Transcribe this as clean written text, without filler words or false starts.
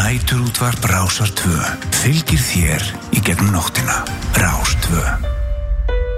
Næturútvarp Rásar 2 fylgir þér í gegnum nóttina. Rás 2.